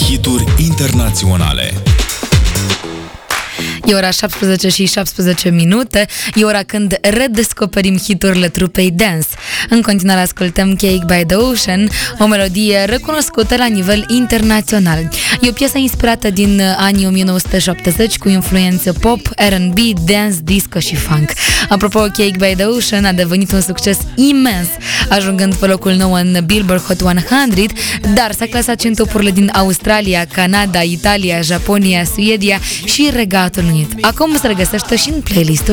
Hituri internaționale. E ora 17 și 17 minute, e ora când redescoperim hiturile trupei Dance. În continuare ascultăm Cake by the Ocean, o melodie recunoscută la nivel internațional. E o piesă inspirată din anii 1970 cu influențe pop, R&B, dance, disco și funk. Apropo, Cake by the Ocean a devenit un succes imens, ajungând pe locul 9 în Billboard Hot 100, dar s-a clasat și în topurile din Australia, Canada, Italia, Japonia, Suedia și Regatul Unit. Acum se regăsește și în playlist-ul